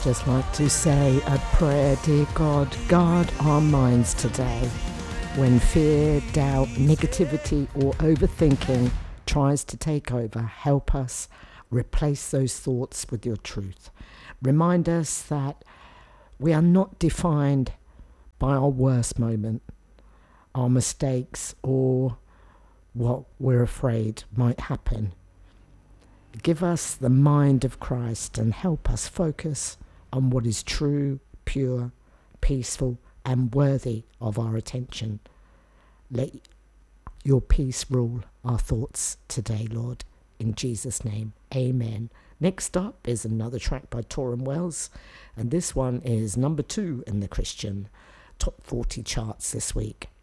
Just like to say a prayer, dear God, guard our minds today. When fear, doubt, negativity or overthinking tries to take over, help us replace those thoughts with your truth. Remind us that we are not defined by our worst moment, our mistakes, or what we're afraid might happen. Give us the mind of Christ and help us focus on what is true, pure, peaceful, and worthy of our attention. Let your peace rule our thoughts today, Lord. In Jesus' name, amen. Next up is another track by Tauren Wells, and this one is number 2 in the Christian Top 40 charts this week.